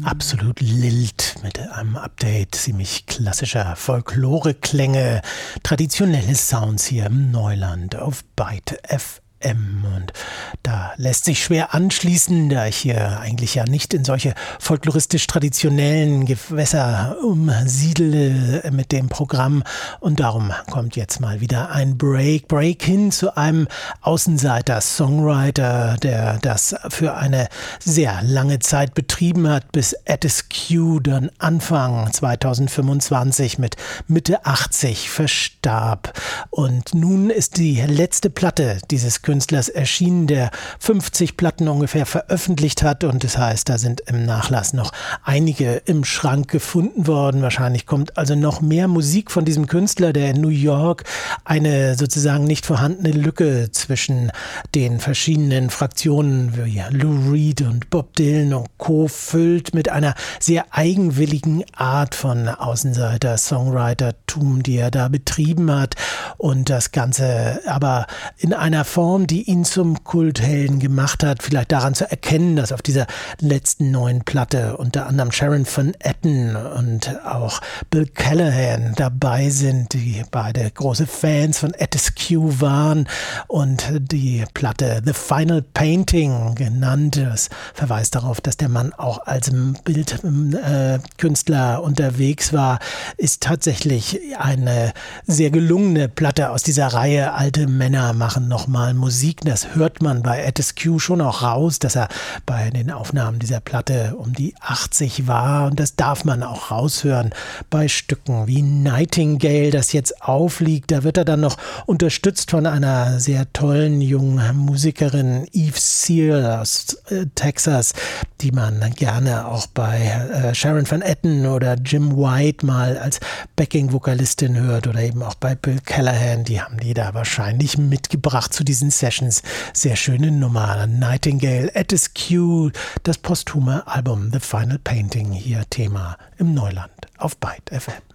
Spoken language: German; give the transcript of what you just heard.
Absolut Lilt mit einem Update ziemlich klassischer Folklore-Klänge, traditionelle Sounds hier im Neuland auf Byte FM. Und da lässt sich schwer anschließen, da ich hier eigentlich ja nicht in solche folkloristisch-traditionellen Gewässer umsiedle mit dem Programm. Und darum kommt jetzt mal wieder ein Break hin zu einem Außenseiter-Songwriter, der das für eine sehr lange Zeit betrieben hat, bis Attis-Q dann Anfang 2025 mit Mitte 80 verstarb. Und nun ist die letzte Platte dieses Künstlers erschienen, der 50 Platten ungefähr veröffentlicht hat, und das heißt, da sind im Nachlass noch einige im Schrank gefunden worden. Wahrscheinlich kommt also noch mehr Musik von diesem Künstler, der in New York eine sozusagen nicht vorhandene Lücke zwischen den verschiedenen Fraktionen wie Lou Reed und Bob Dylan und Co. füllt mit einer sehr eigenwilligen Art von Außenseiter-Songwritertum, die er da betrieben hat, und das Ganze aber in einer Form, die ihn zum Kulthelden gemacht hat, vielleicht daran zu erkennen, dass auf dieser letzten neuen Platte unter anderem Sharon Van Etten und auch Bill Callahan dabei sind, die beide große Fans von Attis-Q waren, und die Platte The Final Painting genannt, das verweist darauf, dass der Mann auch als Bildkünstler unterwegs war, ist tatsächlich eine sehr gelungene Platte aus dieser Reihe. Alte Männer machen nochmal Musik. Das hört man bei Attis-Q schon auch raus, dass er bei den Aufnahmen dieser Platte um die 80 war, und das darf man auch raushören bei Stücken wie Nightingale, das jetzt aufliegt. Da wird er dann noch unterstützt von einer sehr tollen jungen Musikerin, Eve Seal aus Texas, die man gerne auch bei Sharon Van Etten oder Jim White mal als Backing-Vokalistin hört, oder eben auch bei Bill Callahan. Die haben die da wahrscheinlich mitgebracht zu diesen Sessions. Sehr schöne Nummer. Nightingale, Attis-Q, das posthume Album The Final Painting, hier Thema im Neuland auf Byte FM.